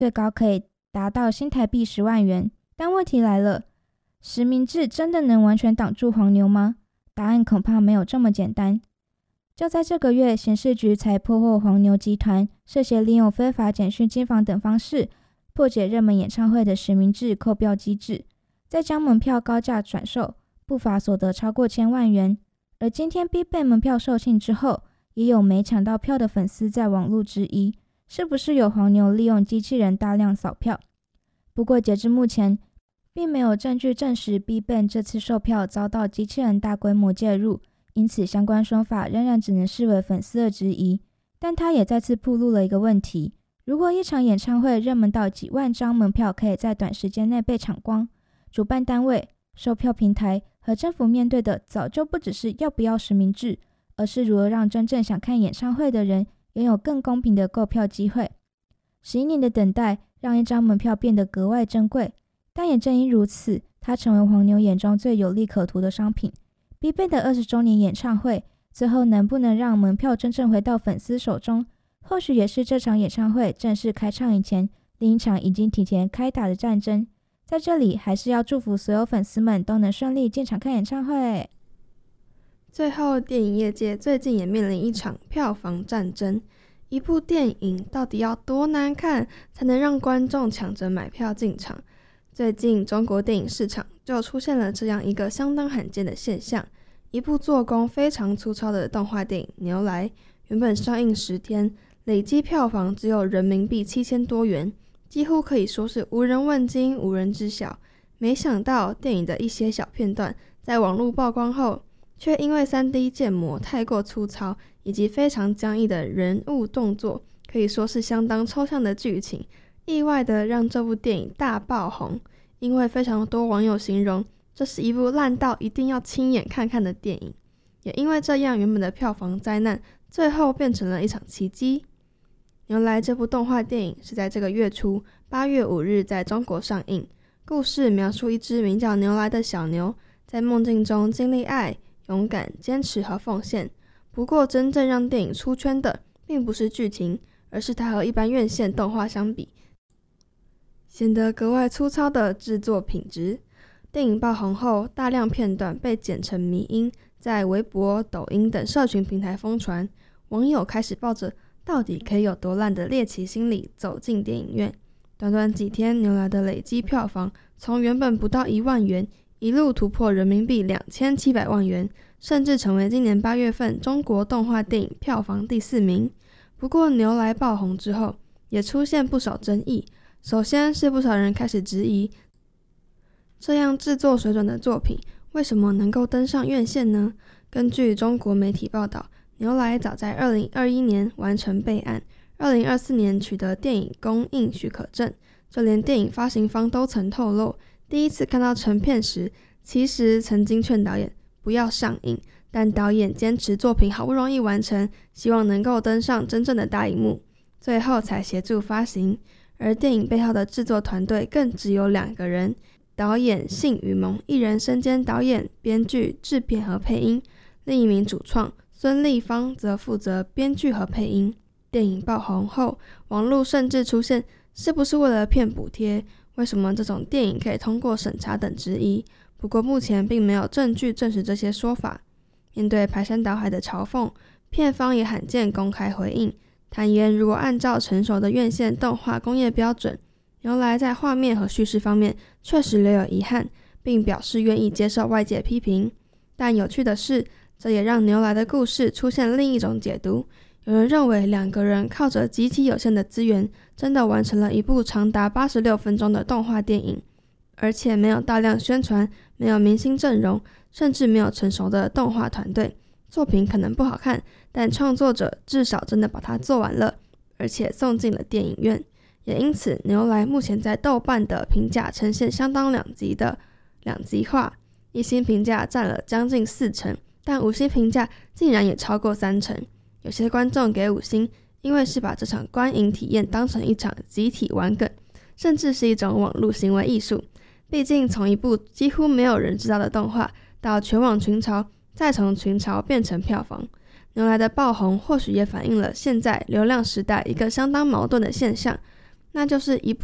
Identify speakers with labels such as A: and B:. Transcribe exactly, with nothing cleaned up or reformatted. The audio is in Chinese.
A: 最高可以达到新台币十万元。但问题来了，实名制真的能完全挡住黄牛吗？答案恐怕没有这么简单。就在这个月，刑事局才破获黄牛集团涉嫌利用非法简讯金房等方式破解热门演唱会的实名制购票机制，再将门票高价转售，不法所得超过千万元。而今天 BigBang 门票售罄之后，也有没抢到票的粉丝在网络质疑，是不是有黄牛利用机器人大量扫票？不过截至目前，并没有证据证实 BigBang 这次售票遭到机器人大规模介入，因此相关说法仍然只能视为粉丝的质疑。但他也再次暴露了一个问题，如果一场演唱会热门到几万张门票可以在短时间内被抢光，主办单位、售票平台和政府面对的早就不只是要不要实名制，而是如何让真正想看演唱会的人拥有更公平的购票机会。十一年的等待让一张门票变得格外珍贵，但也正因如此，它成为黄牛眼中最有利可图的商品。BigBang 的二十周年演唱会最后能不能让门票真正回到粉丝手中，或许也是这场演唱会正式开唱以前另一场已经提前开打的战争。在这里还是要祝福所有粉丝们都能顺利进场看演唱会。
B: 最后，电影业界最近也面临一场票房战争。一部电影到底要多难看才能让观众抢着买票进场？最近中国电影市场就出现了这样一个相当罕见的现象。一部做工非常粗糙的动画电影《牛来》，原本上映十天，累积票房只有人民币七千多元，几乎可以说是无人问津、无人知晓。没想到电影的一些小片段在网络曝光后，却因为 三 D 建模太过粗糙，以及非常僵硬的人物动作，可以说是相当抽象的剧情，意外的让这部电影大爆红。因为非常多网友形容这是一部烂到一定要亲眼看看的电影，也因为这样，原本的票房灾难最后变成了一场奇迹。牛来这部动画电影是在这个月初八月五日在中国上映，故事描述一只名叫牛来的小牛在梦境中经历爱、勇敢、坚持和奉献。不过真正让电影出圈的并不是剧情，而是它和一般院线动画相比显得格外粗糙的制作品质。电影爆红后，大量片段被剪成迷因，在微博、抖音等社群平台疯传，网友开始抱着到底可以有多烂的猎奇心理走进电影院。短短几天，牛来的累积票房从原本不到一万元一路突破人民币两千七百万元，甚至成为今年八月份中国动画电影票房第四名。不过牛来爆红之后，也出现不少争议。首先是不少人开始质疑，这样制作水准的作品为什么能够登上院线呢？根据中国媒体报道，牛来早在二零二一年完成备案，二零二四年取得电影公映许可证。就连电影发行方都曾透露，第一次看到成片时，其实曾经劝导演不要上映，但导演坚持作品好不容易完成，希望能够登上真正的大荧幕，最后才协助发行。而电影背后的制作团队更只有两个人，导演信宇萌一人身兼导演、编剧、制片和配音，另一名主创孙立方则负责编剧和配音。电影爆红后，网络甚至出现是不是为了骗补贴，为什么这种电影可以通过审查等质疑。不过目前并没有证据证实这些说法。面对排山倒海的嘲讽，片方也罕见公开回应，坦言如果按照成熟的院线动画工业标准，牛来在画面和叙事方面确实留有遗憾，并表示愿意接受外界批评。但有趣的是，这也让牛来的故事出现另一种解读。有人认为两个人靠着极其有限的资源，真的完成了一部长达八十六分钟的动画电影，而且没有大量宣传，没有明星阵容，甚至没有成熟的动画团队，作品可能不好看，但创作者至少真的把它做完了，而且送进了电影院。也因此，牛来目前在豆瓣的评价呈现相当两极的两极化，一星评价占了将近四成，但五星评价竟然也超过三成。有些观众给五星，因为是把这场观影体验当成一场集体玩梗，甚至是一种网络行为艺术。毕竟从一部几乎没有人知道的动画到全网群嘲，再从群嘲变成票房，牛来的爆红或许也反映了现在流量时代一个相当矛盾的现象。 那就是一部